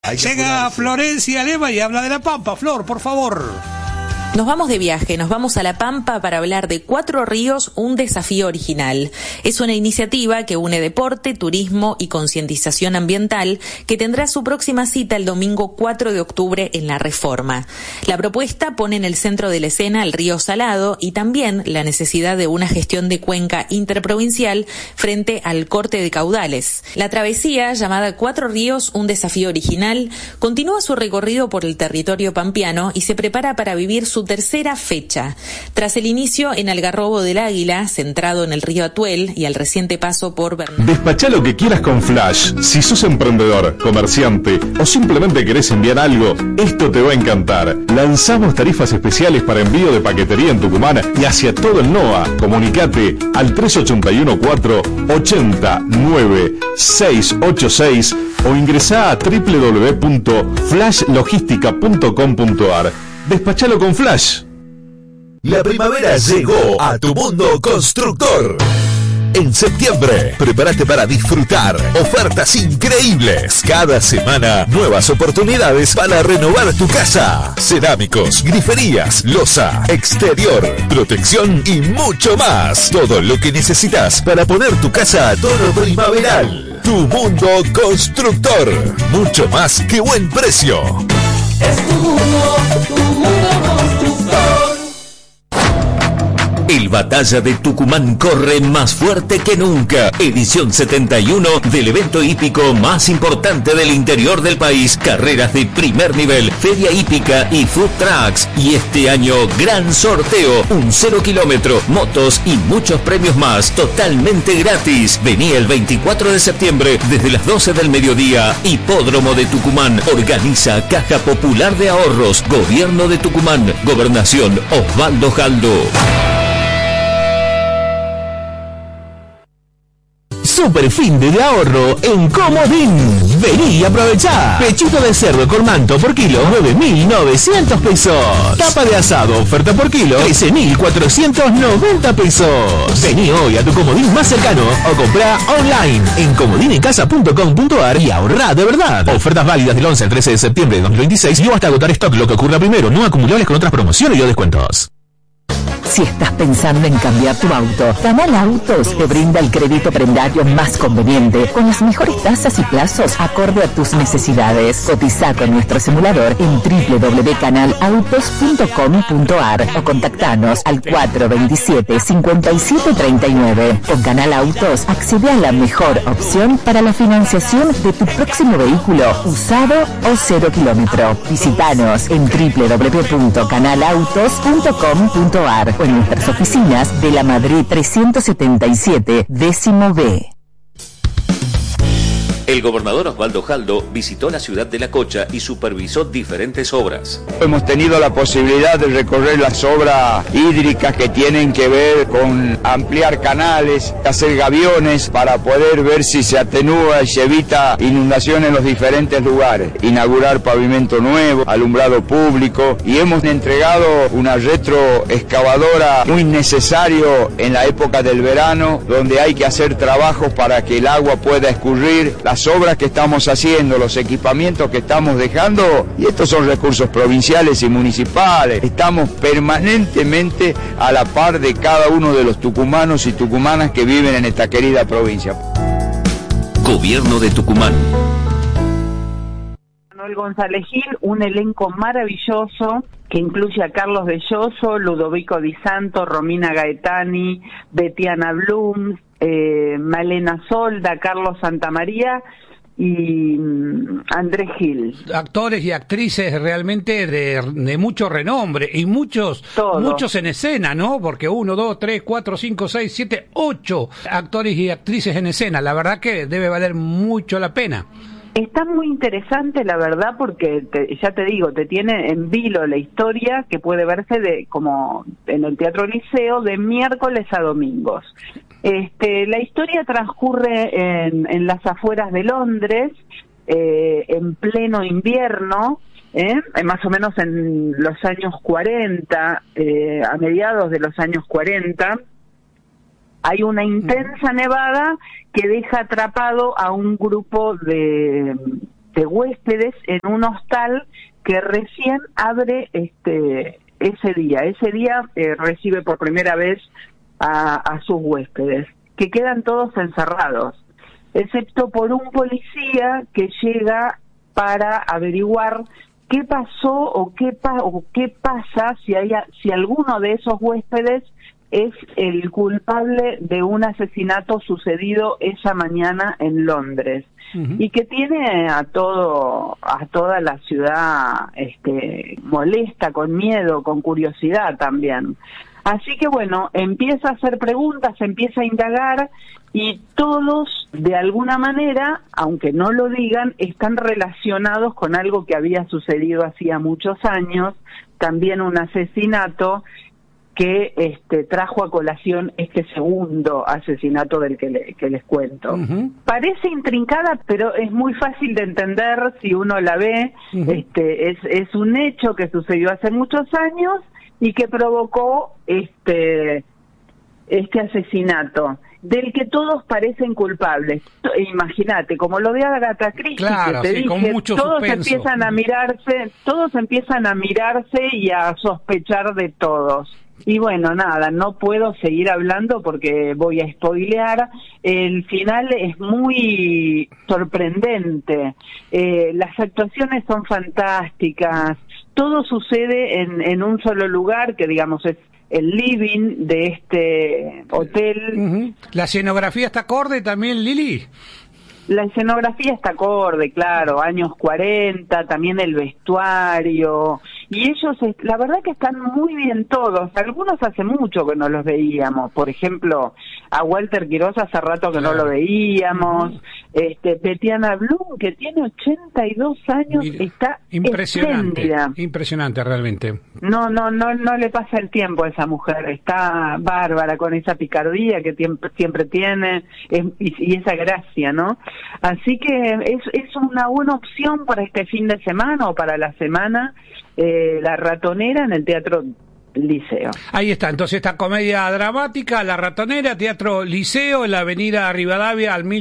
Llega Florencia Lema y habla de La Pampa. Flor, por favor. Nos vamos de viaje, nos vamos a La Pampa para hablar de 4 ríos, un desafío original. Es una iniciativa que une deporte, turismo y concientización ambiental que tendrá su próxima cita el domingo 4 de octubre en La Reforma. La propuesta pone en el centro de la escena el río Salado y también la necesidad de una gestión de cuenca interprovincial frente al corte de caudales. La travesía, llamada 4 ríos, un desafío original, continúa su recorrido por el territorio pampeano y se prepara para vivir su tercera fecha. Tras el inicio en Algarrobo del Águila, centrado en el río Atuel y al reciente paso por Bernal. Despachá lo que quieras con Flash. Si sos emprendedor, comerciante o simplemente querés enviar algo, esto te va a encantar. Lanzamos tarifas especiales para envío de paquetería en Tucumán y hacia todo el NOA. Comunicate al 3814-809686 o ingresá a www.flashlogistica.com.ar. Despachalo con Flash. La primavera llegó a tu mundo constructor. En septiembre, prepárate para disfrutar ofertas increíbles. Cada semana, nuevas oportunidades para renovar tu casa. Cerámicos, griferías, loza, exterior, protección y mucho más. Todo lo que necesitas para poner tu casa a tono primaveral. Tu mundo constructor. Mucho más que buen precio. Es tu mundo constructor. El Batalla de Tucumán corre más fuerte que nunca. Edición 71 del evento hípico más importante del interior del país. Carreras de primer nivel, feria hípica y food trucks. Y este año, gran sorteo, un 0 kilómetro, motos y muchos premios más, totalmente gratis. Vení el 24 de septiembre desde las 12 del mediodía. Hipódromo de Tucumán. Organiza Caja Popular de Ahorros. Gobierno de Tucumán. Gobernación Osvaldo Jaldo. Super fin de ahorro en Comodín. Vení y aprovechá. Pechito de cerdo con manto por kilo, 9.900 pesos. Tapa de asado, oferta por kilo, 13.490 pesos. Vení hoy a tu Comodín más cercano o comprá online en comodinencasa.com.ar y ahorrá de verdad. Ofertas válidas del 11 al 13 de septiembre de 2026 y hasta agotar stock, lo que ocurra primero, no acumulables con otras promociones y o descuentos. Si estás pensando en cambiar tu auto, Canal Autos te brinda el crédito prendario más conveniente, con las mejores tasas y plazos acorde a tus necesidades. Cotiza con nuestro simulador en www.canalautos.com.ar o contactanos al 427-5739. Con Canal Autos accede a la mejor opción para la financiación de tu próximo vehículo, usado o 0 kilómetro. Visítanos en www.canalautos.com.ar o en nuestras oficinas de la Madrid 377, décimo B. El gobernador Osvaldo Jaldo visitó la ciudad de La Cocha y supervisó diferentes obras. Hemos tenido la posibilidad de recorrer las obras hídricas que tienen que ver con ampliar canales, hacer gaviones para poder ver si se atenúa y se evita inundación en los diferentes lugares. Inaugurar pavimento nuevo, alumbrado público y hemos entregado una retroexcavadora muy necesario en la época del verano, donde hay que hacer trabajos para que el agua pueda escurrir. Las obras que estamos haciendo, los equipamientos que estamos dejando, y estos son recursos provinciales y municipales. Estamos permanentemente a la par de cada uno de los tucumanos y tucumanas que viven en esta querida provincia. Gobierno de Tucumán. Manuel González Gil, un elenco maravilloso que incluye a Carlos Belloso, Ludovico Di Santo, Romina Gaetani, Betiana Blum, Malena Solda, Carlos Santamaría y Andrés Gil. Actores y actrices realmente de mucho renombre y muchos en escena, ¿no? Porque 1, 2, 3, 4, 5, 6, 7, 8 actores y actrices en escena. La verdad que debe valer mucho la pena. Está muy interesante, la verdad, porque ya te digo, te tiene en vilo la historia que puede verse como en el Teatro Liceo de miércoles a domingos. La historia transcurre en las afueras de Londres, en pleno invierno, más o menos en los años 40, a mediados de los años 40. Hay una intensa nevada que deja atrapado a un grupo de huéspedes en un hostal que recién abre ese día recibe por primera vez a sus huéspedes, que quedan todos encerrados, excepto por un policía que llega para averiguar qué pasó o qué pasa si alguno de esos huéspedes es el culpable de un asesinato sucedido esa mañana en Londres. Y que tiene a toda la ciudad molesta, con miedo, con curiosidad también. Así que bueno, empieza a hacer preguntas, empieza a indagar, y todos, de alguna manera, aunque no lo digan, están relacionados con algo que había sucedido hacía muchos años, también un asesinato que trajo a colación este segundo asesinato del que les cuento. Parece intrincada, pero es muy fácil de entender si uno la ve. Es un hecho que sucedió hace muchos años y que provocó este asesinato, del que todos parecen culpables. Imagínate, como lo de Agatha Christie, claro, que te sí, dije, con mucho todos suspenso. todos empiezan a mirarse y a sospechar de todos. Y bueno, nada, no puedo seguir hablando porque voy a spoilear. El final es muy sorprendente. Las actuaciones son fantásticas. Todo sucede en un solo lugar, que digamos es el living de este hotel. ¿La escenografía está acorde también, Lili? La escenografía está acorde, claro, años 40, también el vestuario, y ellos, la verdad que están muy bien todos. Algunos hace mucho que no los veíamos, por ejemplo, a Walter Quiroz hace rato que no lo veíamos. Tetiana Blum, que tiene 82 años, está espléndida. Impresionante realmente. No le pasa el tiempo a esa mujer, está bárbara con esa picardía que siempre tiene, y esa gracia, ¿no? Así que es una buena opción para este fin de semana o para la semana, La Ratonera en el Teatro Liceo. Ahí está, entonces esta comedia dramática, La Ratonera, Teatro Liceo, en la avenida Rivadavia al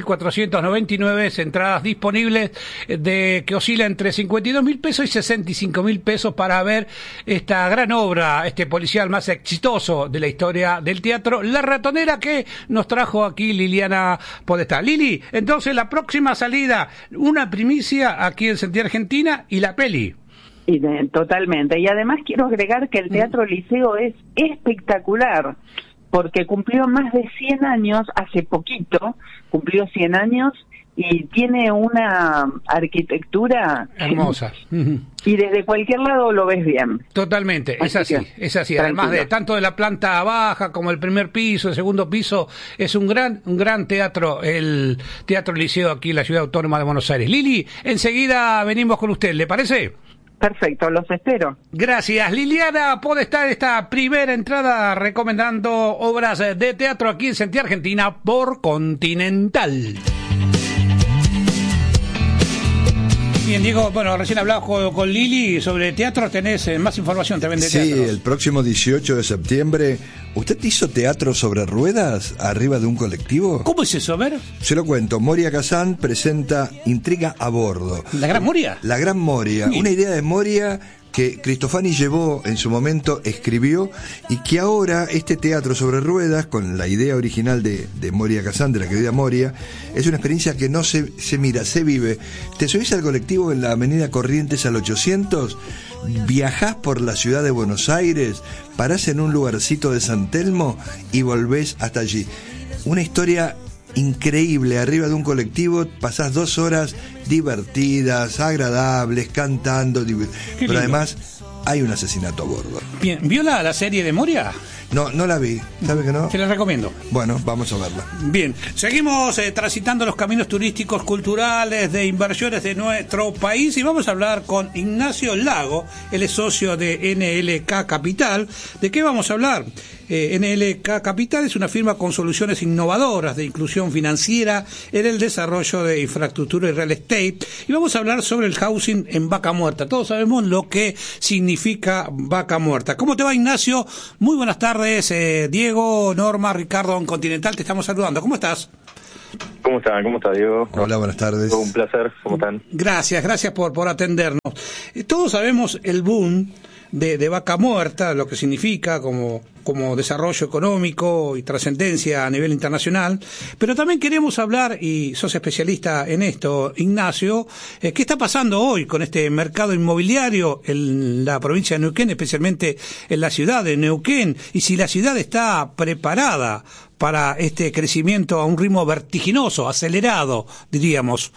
1499, entradas disponibles que oscila entre 52.000 pesos y 65.000 pesos para ver esta gran obra, este policial más exitoso de la historia del teatro, La Ratonera, que nos trajo aquí Liliana Podestá. Lili, entonces la próxima salida, una primicia aquí en Sentir Argentina y la peli. Totalmente. Y además quiero agregar que el Teatro Liceo es espectacular, porque cumplió más de 100 años, hace poquito, cumplió 100 años, y tiene una arquitectura hermosa. Y desde cualquier lado lo ves bien. Totalmente, es así. Además de tanto de la planta baja como el primer piso, el segundo piso, es un gran teatro, el Teatro Liceo aquí en la Ciudad Autónoma de Buenos Aires. Lili, enseguida venimos con usted, ¿le parece? Perfecto, los espero. Gracias. Liliana Podestá, esta primera entrada recomendando obras de teatro aquí en Sentir Argentina por Continental. Bien, Diego, bueno, recién hablaba con Lili sobre teatro, tenés más información también de teatro. Sí, el próximo 18 de septiembre, ¿usted hizo teatro sobre ruedas arriba de un colectivo? ¿Cómo es eso? A ver. Se lo cuento, Moria Kazan presenta Intriga a bordo. ¿La Gran Moria? La Gran Moria, una idea de Moria que Cristofani llevó en su momento, escribió, y que ahora este teatro sobre ruedas, con la idea original de Moria Kazan, de la querida Moria, es una experiencia que no se mira, se vive. Te subís al colectivo en la avenida Corrientes al 800, viajás por la ciudad de Buenos Aires, parás en un lugarcito de San Telmo y volvés hasta allí. Una historia increíble, arriba de un colectivo, pasás 2 horas divertidas, agradables, cantando, pero además hay un asesinato a bordo. Bien, ¿vio la serie de Moria? No la vi, ¿sabe que no? Te la recomiendo. Bueno, vamos a verla. Bien, seguimos transitando los caminos turísticos, culturales, de inversiones de nuestro país, y vamos a hablar con Ignacio Lago, él es socio de NLK Capital. ¿De qué vamos a hablar? NLK Capital es una firma con soluciones innovadoras de inclusión financiera en el desarrollo de infraestructura y real estate, y vamos a hablar sobre el housing en Vaca Muerta. Todos sabemos lo que significa Vaca Muerta. ¿Cómo te va, Ignacio? Muy buenas tardes. Diego, Norma, Ricardo en Continental, te estamos saludando. ¿Cómo estás? ¿Cómo están? ¿Cómo está, Diego? Hola, buenas tardes. Un placer. ¿Cómo están? Gracias por atendernos. Todos sabemos el boom de Vaca Muerta, lo que significa como desarrollo económico y trascendencia a nivel internacional, pero también queremos hablar, y sos especialista en esto, Ignacio, ¿qué está pasando hoy con este mercado inmobiliario en la provincia de Neuquén, especialmente en la ciudad de Neuquén, y si la ciudad está preparada para este crecimiento a un ritmo vertiginoso, acelerado, diríamos?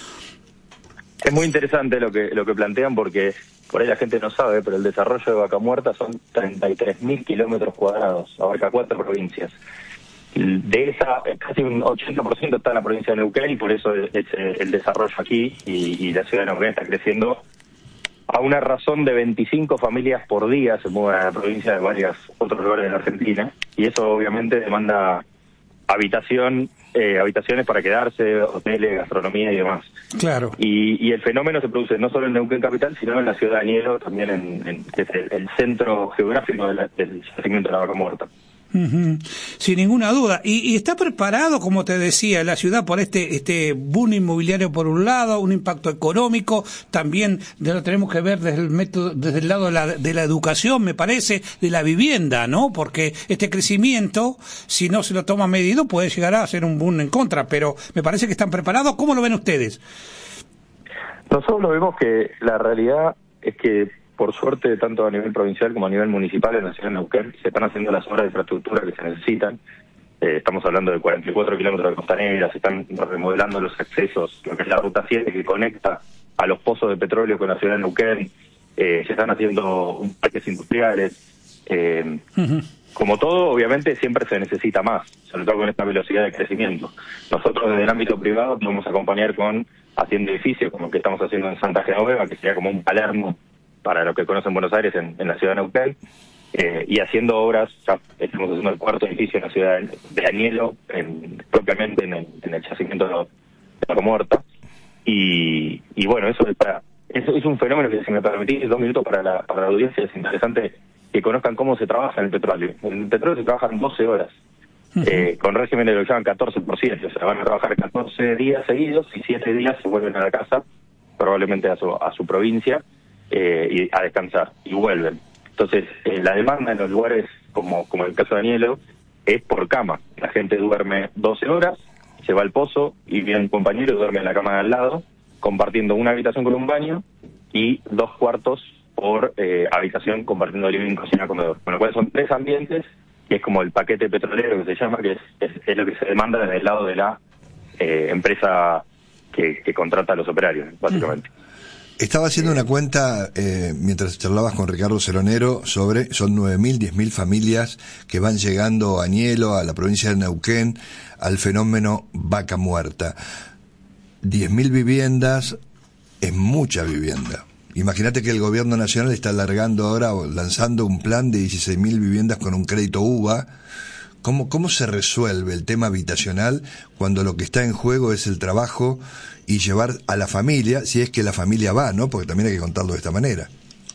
Es muy interesante lo que plantean, porque por ahí la gente no sabe, pero el desarrollo de Vaca Muerta son 33.000 kilómetros cuadrados, abarca 4 provincias. De esa, casi un 80% está en la provincia de Neuquén, y por eso es el desarrollo aquí, y la ciudad de Neuquén está creciendo a una razón de 25 familias por día, se mueven a la provincia de varios otros lugares de la Argentina, y eso obviamente demanda habitaciones para quedarse, hoteles, gastronomía y demás. Claro. Y el fenómeno se produce no solo en Neuquén capital, sino en la ciudad de Añelo, también que es el centro geográfico del yacimiento de la Vaca Muerta. Uh-huh. Sin ninguna duda. Y está preparado, como te decía, la ciudad por este boom inmobiliario por un lado, un impacto económico, también lo tenemos que ver desde el lado de la educación, me parece, de la vivienda, ¿no? Porque este crecimiento, si no se lo toma medido, puede llegar a ser un boom en contra, pero me parece que están preparados. ¿Cómo lo ven ustedes? Nosotros lo vemos que la realidad es que, por suerte, tanto a nivel provincial como a nivel municipal en la ciudad de Neuquén, se están haciendo las obras de infraestructura que se necesitan. Estamos hablando de 44 kilómetros de costanera, se están remodelando los accesos, lo que es la ruta 7 que conecta a los pozos de petróleo con la ciudad de Neuquén, se están haciendo parques industriales. Como todo, obviamente, siempre se necesita más, sobre todo con esta velocidad de crecimiento. Nosotros, desde el ámbito privado, vamos a acompañar haciendo edificios, como el que estamos haciendo en Santa Genoveva, que sería como un Palermo para los que conocen Buenos Aires en la ciudad de Neuquén, y haciendo obras. Ya estamos haciendo el cuarto edificio en la ciudad de Añelo, propiamente en el yacimiento de Vaca Muerta, y bueno, eso es un fenómeno que, si me permitís 2 minutos para la audiencia, es interesante que conozcan cómo se trabaja en el petróleo. En el petróleo se trabajan 12 horas, con régimen de lo que llaman 14%, o sea, van a trabajar 14 días seguidos y 7 días se vuelven a la casa, probablemente a su provincia, y a descansar, y vuelven. Entonces, la demanda en los lugares, como el caso de Añelo, es por cama. La gente duerme 12 horas, se va al pozo, y viene un compañero y duerme en la cama de al lado, compartiendo una habitación con un baño, y 2 cuartos por habitación, compartiendo living, cocina, comedor. Con lo cual son 3 ambientes, y es como el paquete petrolero que se llama, que es lo que se demanda desde el lado de la empresa que contrata a los operarios, básicamente. Estaba haciendo una cuenta mientras charlabas con Ricardo Ceronero son 9.000, 10.000 familias que van llegando a Añelo, a la provincia de Neuquén, al fenómeno Vaca Muerta. 10.000 viviendas es mucha vivienda. Imagínate que el gobierno nacional está alargando ahora, o lanzando un plan de 16.000 viviendas con un crédito UBA. ¿Cómo se resuelve el tema habitacional cuando lo que está en juego es el trabajo y llevar a la familia, si es que la familia va, ¿no? Porque también hay que contarlo de esta manera.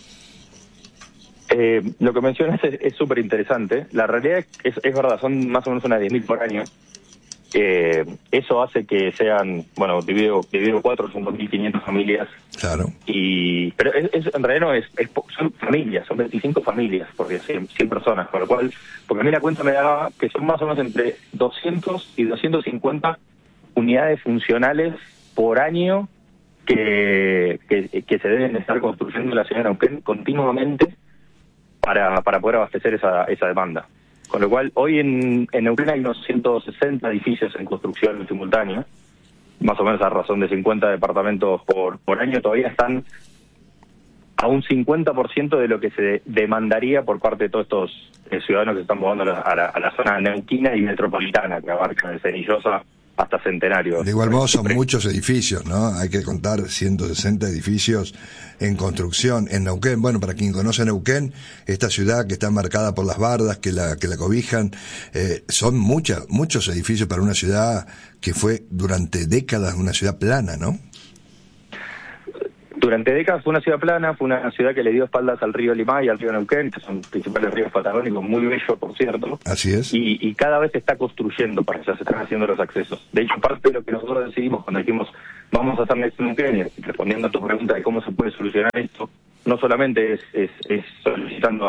Lo que mencionas es súper interesante. La realidad es verdad, son más o menos unas 10.000 por año. Eso hace que sean, bueno, dividido 4, son 2.500 familias. Claro. Pero en realidad son familias, son 25 familias, porque 100 personas, con lo cual, porque a mí la cuenta me daba que son más o menos entre 200 y 250 unidades funcionales por año que se deben estar construyendo en la ciudad de Neuquén continuamente para poder abastecer esa demanda. Con lo cual, hoy en Neuquén hay unos 160 edificios en construcción en simultáneo, más o menos a razón de 50 departamentos por año. Todavía están a un 50% de lo que se demandaría por parte de todos estos ciudadanos que están mudando a la zona neuquina y metropolitana, que abarca desde Cenillosa hasta Centenario. De igual modo son muchos edificios, ¿no? Hay que contar 160 edificios en construcción en Neuquén. Bueno, para quien conoce Neuquén, esta ciudad que está marcada por las bardas que la cobijan, son muchos edificios para una ciudad que fue durante décadas una ciudad plana, ¿no? Durante décadas fue una ciudad plana, fue una ciudad que le dio espaldas al río Limay y al río Neuquén, que son principales ríos patagónicos, muy bellos, por cierto. Así es. Y cada vez se está construyendo para allá, se están haciendo los accesos. De hecho, parte de lo que nosotros decidimos cuando dijimos vamos a hacer Next Neuquén, respondiendo a tu pregunta de cómo se puede solucionar esto, no solamente es solicitando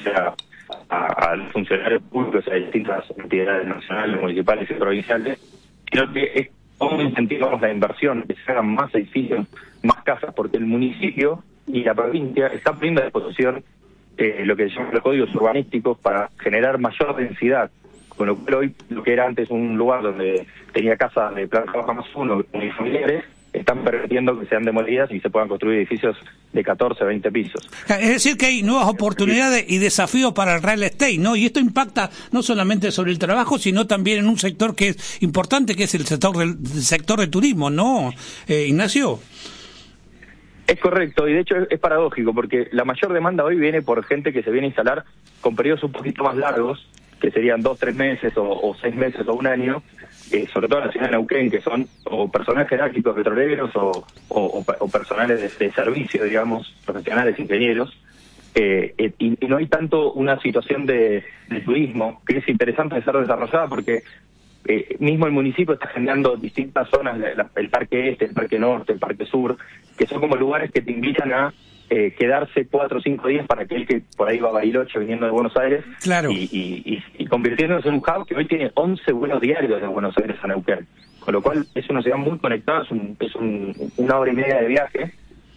a los funcionarios públicos, a distintas entidades nacionales, municipales y provinciales, sino que es cómo incentivamos la inversión, que se hagan más edificios, más casas, porque el municipio y la provincia están poniendo a disposición lo que se llama los códigos urbanísticos para generar mayor densidad, con lo cual hoy lo que era antes un lugar donde tenía casas de planta baja más uno, unifamiliares, están permitiendo que sean demolidas y se puedan construir edificios de 14, 20 pisos. Es decir, que hay nuevas oportunidades y desafíos para el real estate, ¿no? Y esto impacta no solamente sobre el trabajo, sino también en un sector que es importante, que es el sector del turismo, ¿no, Ignacio? Es correcto, y de hecho es paradójico, porque la mayor demanda hoy viene por gente que se viene a instalar con periodos un poquito más largos, que serían 2, 3 meses o 6 meses o un año, sobre todo en la ciudad de Neuquén, que son o personales jerárquicos petroleros o personales de servicio, digamos, profesionales, ingenieros, y no hay tanto una situación de turismo, que es interesante de ser desarrollada porque mismo el municipio está generando distintas zonas, el Parque Este, el Parque Norte, el Parque Sur, que son como lugares que te invitan a quedarse 4 o 5 días para aquel que por ahí va a Bariloche viniendo de Buenos Aires, claro, y convirtiéndose en un hub que hoy tiene 11 vuelos diarios de Buenos Aires a Neuquén, con lo cual es una ciudad muy conectada, es una hora y media de viaje,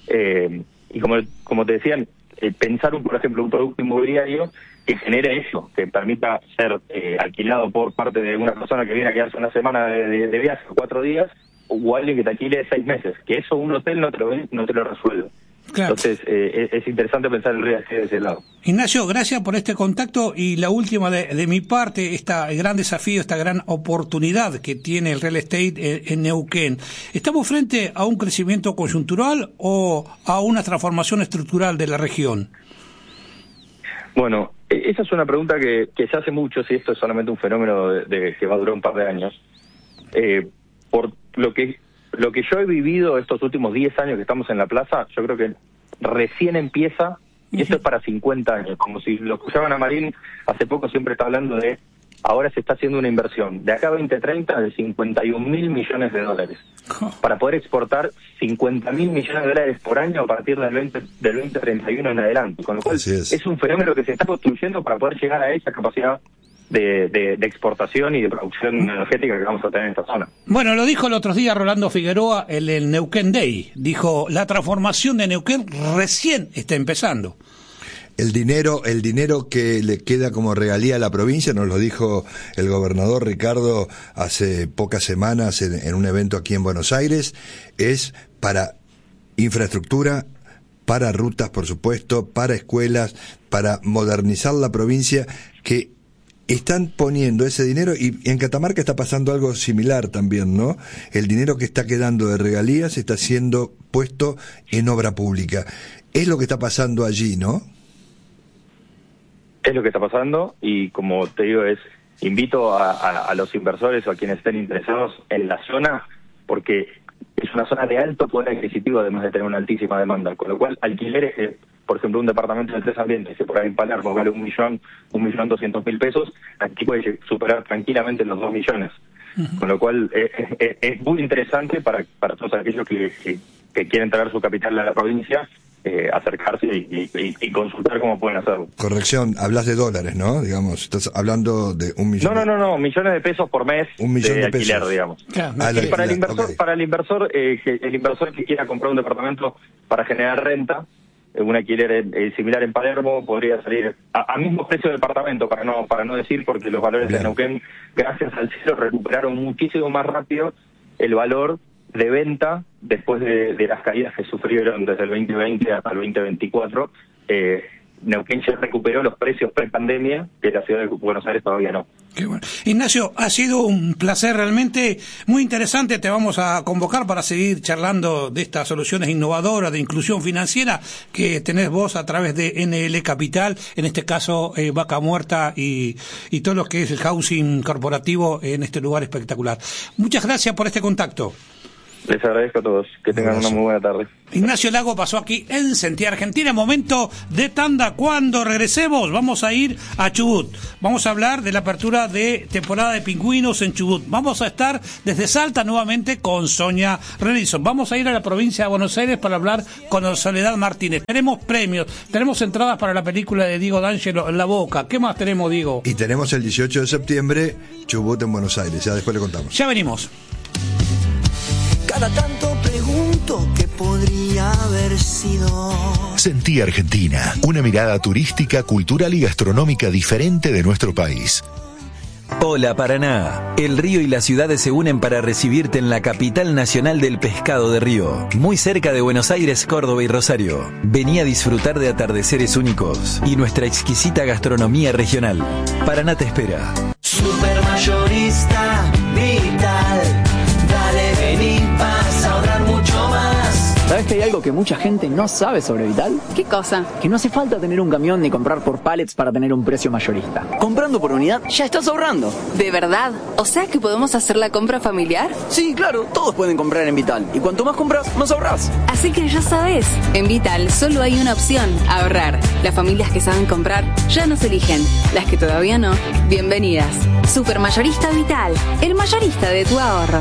y como te decían, pensar por ejemplo un producto inmobiliario que genere eso, que permita ser alquilado por parte de una persona que viene a quedarse una semana de viaje, 4 días, o alguien que te alquile 6 meses, que eso un hotel no te lo resuelve. Claro. Entonces es interesante pensar el real estate de ese lado. Ignacio, gracias por este contacto, y la última de mi parte, este gran desafío, esta gran oportunidad que tiene el real estate en Neuquén. ¿Estamos frente a un crecimiento coyuntural o a una transformación estructural de la región? Bueno, esa es una pregunta que se hace mucho, si esto es solamente un fenómeno que va a durar un par de años. Por lo que yo he vivido estos últimos 10 años que estamos en la plaza, yo creo que recién empieza, y esto es para 50 años, como si lo escuchaban a Marín hace poco, siempre está hablando de, ahora se está haciendo una inversión, de acá a 2030 de 51.000 millones de dólares, para poder exportar 50.000 millones de dólares por año a partir del 2031 en adelante, con lo cual es un fenómeno que se está construyendo para poder llegar a esa capacidad de exportación y de producción energética que vamos a tener en esta zona. Bueno, lo dijo el otro día Rolando Figueroa en el Neuquén Day. Dijo, la transformación de Neuquén recién está empezando. El dinero que le queda como regalía a la provincia, nos lo dijo el gobernador Ricardo hace pocas semanas en un evento aquí en Buenos Aires, es para infraestructura, para rutas, por supuesto, para escuelas, para modernizar la provincia, que están poniendo ese dinero, y en Catamarca está pasando algo similar también, ¿no? El dinero que está quedando de regalías está siendo puesto en obra pública. Es lo que está pasando allí, ¿no? Es lo que está pasando, y como te digo, invito a los inversores o a quienes estén interesados en la zona, porque es una zona de alto poder adquisitivo, además de tener una altísima demanda, con lo cual alquileres, por ejemplo, un departamento de 3 ambientes, que por ahí en Palermo vale 1.200.000 pesos, aquí puede superar tranquilamente los 2 millones. Con lo cual es muy interesante para todos aquellos que quieren traer su capital a la provincia, acercarse y consultar cómo pueden hacerlo. Corrección, hablas de dólares, ¿no? Digamos, estás hablando de 1 millón. No, millones de pesos por mes. 1 millón de alquiler, pesos, digamos. Claro. Para el inversor que quiera comprar un departamento para generar renta, un alquiler similar en Palermo podría salir a mismo precio del departamento, para no decir, porque los valores de Neuquén, gracias al cielo, recuperaron muchísimo más rápido el valor de venta después de las caídas que sufrieron desde el 2020 hasta el 2024. Neuquén ya recuperó los precios pre-pandemia, que la ciudad de Buenos Aires todavía no. Qué bueno. Ignacio, ha sido un placer realmente muy interesante. Te vamos a convocar para seguir charlando de estas soluciones innovadoras de inclusión financiera que tenés vos a través de NL Capital, en este caso Vaca Muerta y todo lo que es el housing corporativo en este lugar espectacular. Muchas gracias por este contacto. Les agradezco a todos. Que tengan una muy buena tarde. Ignacio Lago pasó aquí en Sentí Argentina. Momento de tanda. Cuando regresemos vamos a ir a Chubut. Vamos a hablar de la apertura de temporada de pingüinos en Chubut. Vamos a estar desde Salta nuevamente con Sonia Renilson. Vamos a ir a la provincia de Buenos Aires para hablar con Soledad Martínez. Tenemos premios, tenemos entradas para la película de Diego D'Angelo, En la Boca. ¿Qué más tenemos, Diego? Y tenemos el 18 de septiembre Chubut en Buenos Aires. Ya después le contamos. Ya venimos. Cada tanto pregunto qué podría haber sido. Sentí Argentina, una mirada turística, cultural y gastronómica diferente de nuestro país. Hola Paraná, el río y las ciudades se unen para recibirte en la capital nacional del pescado de río, muy cerca de Buenos Aires, Córdoba y Rosario. Vení a disfrutar de atardeceres únicos y nuestra exquisita gastronomía regional. Paraná te espera. Supermayorista Vital, dale, vení, vas a ahorrar mucho más. ¿Sabes que hay algo que mucha gente no sabe sobre Vital? ¿Qué cosa? Que no hace falta tener un camión ni comprar por pallets para tener un precio mayorista. Comprando por unidad ya estás ahorrando. ¿De verdad? ¿O sea que podemos hacer la compra familiar? Sí, claro, todos pueden comprar en Vital. Y cuanto más compras, más ahorrás. Así que ya sabes, en Vital solo hay una opción, ahorrar. Las familias que saben comprar ya nos eligen. Las que todavía no, bienvenidas. Supermayorista Vital, el mayorista de tu ahorro.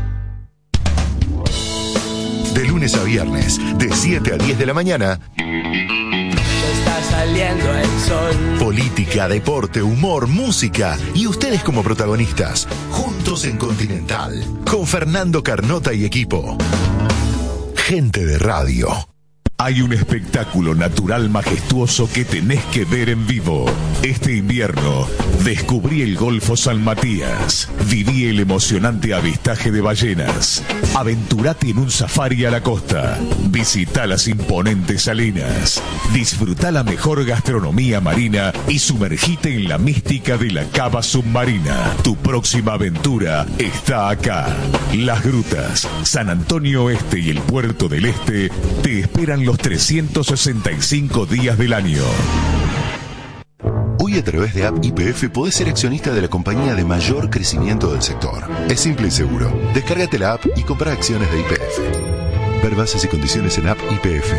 De lunes a viernes, de 7 a 10 de la mañana. Está saliendo el sol. Política, deporte, humor, música y ustedes como protagonistas. Juntos en Continental. Con Fernando Carnota y equipo. Gente de radio. Hay un espectáculo natural majestuoso que tenés que ver en vivo. Este invierno, descubrí el Golfo San Matías. Viví el emocionante avistaje de ballenas. Aventurate en un safari a la costa. Visita las imponentes salinas. Disfruta la mejor gastronomía marina y sumergite en la mística de la cava submarina. Tu próxima aventura está acá. Las Grutas, San Antonio Este y el Puerto del Este te esperan los 365 días del año. Hoy a través de App YPF podés ser accionista de la compañía de mayor crecimiento del sector. Es simple y seguro. Descárgate la app y compra acciones de YPF. Ver bases y condiciones en App YPF.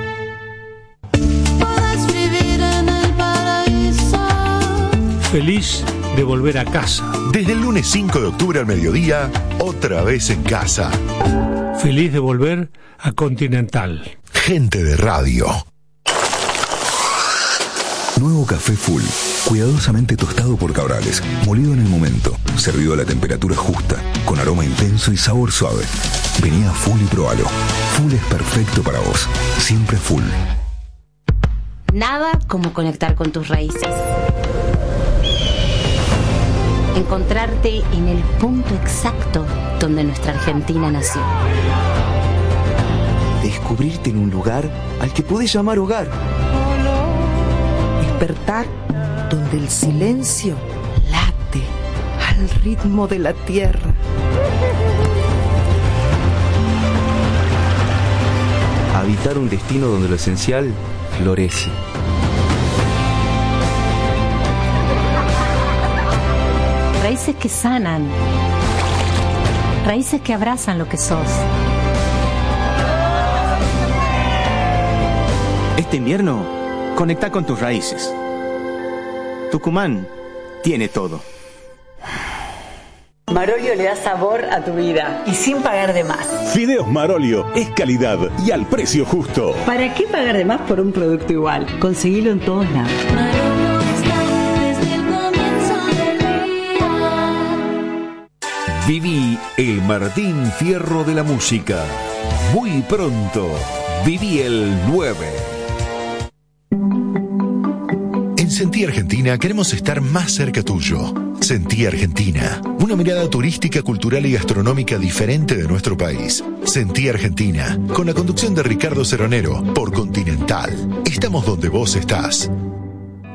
Feliz de volver a casa. Desde el lunes 5 de octubre al mediodía, otra vez en casa. Feliz de volver a Continental. Gente de radio. Nuevo café Full, cuidadosamente tostado por Cabrales, molido en el momento, servido a la temperatura justa, con aroma intenso y sabor suave. Vení a Full y probalo. Full es perfecto para vos, siempre Full. Nada como conectar con tus raíces. Encontrarte en el punto exacto donde nuestra Argentina nació. Descubrirte en un lugar al que podés llamar hogar. Despertar donde el silencio late al ritmo de la tierra. Habitar un destino donde lo esencial florece. Raíces que sanan. Raíces que abrazan lo que sos. Este invierno, conecta con tus raíces. Tucumán tiene todo. Marolio le da sabor a tu vida y sin pagar de más. Fideos Marolio es calidad y al precio justo. ¿Para qué pagar de más por un producto igual? Conseguilo en todos lados. Marolio está desde el comienzo del día. Viví el Martín Fierro de la música. Muy pronto, viví el 9. En Sentí Argentina queremos estar más cerca tuyo. Sentí Argentina, una mirada turística, cultural y gastronómica diferente de nuestro país. Sentí Argentina, con la conducción de Ricardo Ceronero, por Continental. Estamos donde vos estás.